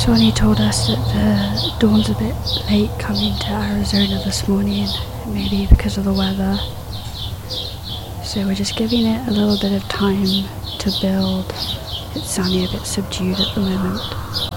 Shawnee told us that the dawn's a bit late coming to Arizona this morning, maybe because of the weather. So we're just giving it a little bit of time to build. It's sounding a bit subdued at the moment.